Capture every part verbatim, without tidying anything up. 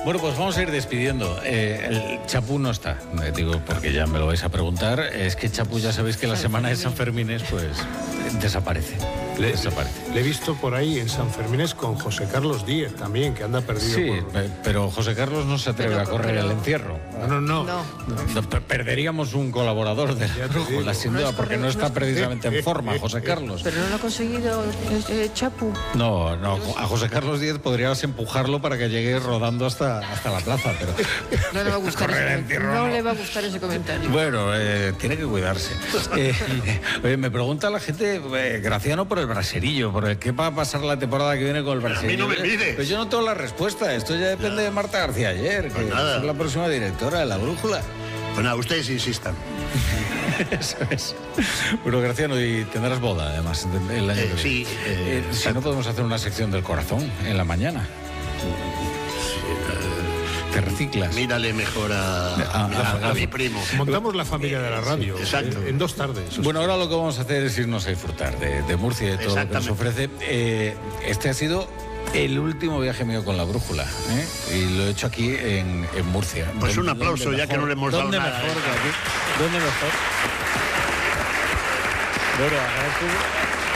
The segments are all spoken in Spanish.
Bueno, pues vamos a ir despidiendo. Eh, el Chapu no está, eh, digo, porque ya me lo vais a preguntar. Es que Chapu, ya sabéis que la semana de San Fermines, pues, desaparece. Le, desaparece. Le he visto por ahí en San Fermines con José Carlos Díez también, que anda perdido. Sí, por... pero José Carlos no se atreve pero, a correr pero... el encierro. No, no, no. no. no perderíamos un colaborador de la brújula, sin duda, porque no está precisamente en forma, José Carlos. Pero no lo ha conseguido eh, Chapu. No, no, a José Carlos Díez podrías empujarlo para que llegue rodando hasta, hasta la plaza, pero... No le va a gustar, correr ese, el encierro, no no. le va a gustar ese comentario. Bueno, eh, tiene que cuidarse. Eh, oye, me pregunta la gente, eh, Graciano, por el braserillo, por el qué va a pasar la temporada que viene con el braserillo. A mí no me mires. Pues yo no tengo la respuesta, esto ya depende Ya. de Marta García Ayer, que Pues nada. es la próxima directora de la brújula. Pues nada, ustedes insistan. Eso es. Bueno, Graciano, y tendrás boda, además, el año Eh, que viene. sí, eh, Eh, si no, podemos hacer una sección del corazón en la mañana. Te reciclas. Mírale mejor a, Ah, a- ah, a mi primo. Montamos la familia de la radio. Sí, exacto. eh, En dos tardes. Bueno, ahora lo que vamos a hacer es irnos a disfrutar de, de Murcia y de todo lo que nos ofrece. Eh, este ha sido el último viaje mío con la brújula, ¿eh? Y lo he hecho aquí en, en Murcia. Pues un ¿Dónde aplauso, ya que no le hemos dado ¿Dónde nada, mejor eh? que aquí? ¿Dónde mejor? Bueno, agradezco.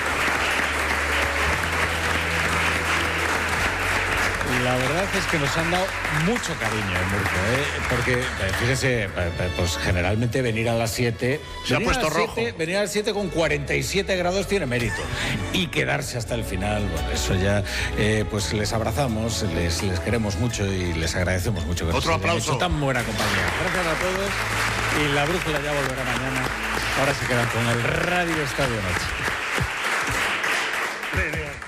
La verdad es que nos han dado mucho cariño en Murcia, ¿eh? Porque, eh, fíjese, eh, eh, pues generalmente venir a las siete... Se ha venir a puesto las rojo. siete, venir a las siete con cuarenta y siete grados tiene mérito. Y quedarse hasta el final, bueno, eso ya, eh, pues les abrazamos, les, les queremos mucho y les agradecemos mucho que Otro nos hayan aplauso. hecho tan buena compañía. Gracias a todos y la brújula ya volverá mañana. Ahora se quedan con el Radio Estadio Noche.